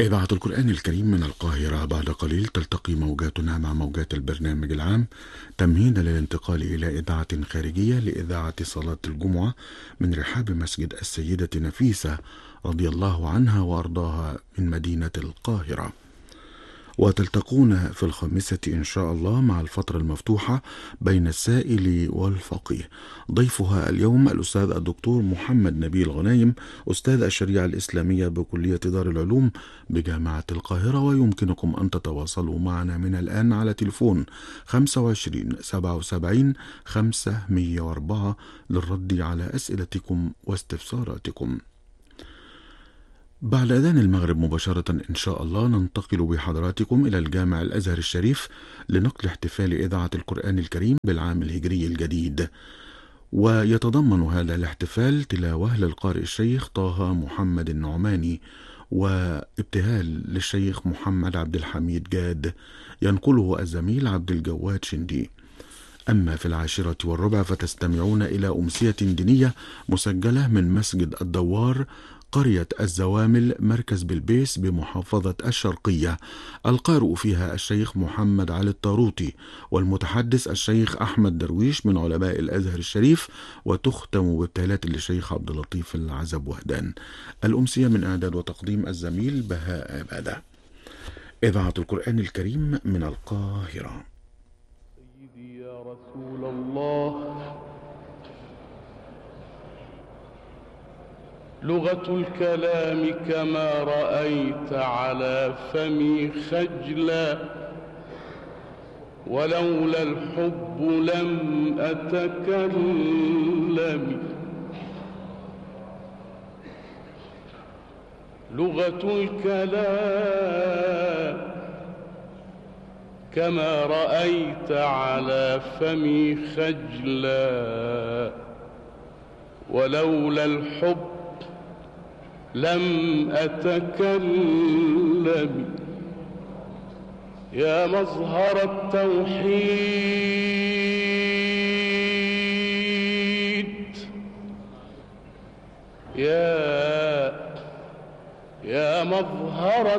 إذاعة القرآن الكريم من القاهرة. بعد قليل تلتقي موجاتنا مع موجات البرنامج العام تمهيدا للانتقال إلى إذاعة خارجية لإذاعة صلاة الجمعة من رحاب مسجد السيدة نفيسة رضي الله عنها وأرضاها من مدينة القاهرة. وتلتقون في الخامسة إن شاء الله مع الفترة المفتوحة بين السائل والفقيه. ضيفها اليوم الأستاذ الدكتور محمد نبيل غنايم، أستاذ الشريعة الإسلامية بكلية دار العلوم بجامعة القاهرة. ويمكنكم أن تتواصلوا معنا من الآن على تليفون 25 77 504 للرد على أسئلتكم واستفساراتكم. بعد أذان المغرب مباشرة إن شاء الله ننتقل بحضراتكم إلى الجامع الأزهر الشريف لنقل احتفال إذاعة القرآن الكريم بالعام الهجري الجديد. ويتضمن هذا الاحتفال تلاوة للقارئ الشيخ طه محمد النعماني وابتهال للشيخ محمد عبد الحميد جاد ينقله الزميل عبد الجواد شندي. أما في 10:15 فتستمعون إلى أمسية دينية مسجلة من مسجد الدوار قرية الزوامل مركز بلبيس بمحافظة الشرقية، القارئ فيها الشيخ محمد علي الطاروطي والمتحدث الشيخ أحمد درويش من علماء الأزهر الشريف، وتختم بابتهالات للشيخ عبد اللطيف العزب وهدان. الأمسية من إعداد وتقديم الزميل بهاء عبادة. إذاعة القرآن الكريم من القاهرة. سيدي يا رسول الله، لغة الكلام كما رأيت على فمي خجلا، ولولا الحب لم أتكلم. لغة الكلام كما رأيت على فمي خجلا، ولولا الحب لم أتكلم. يا مظهر التوحيد، يا مظهر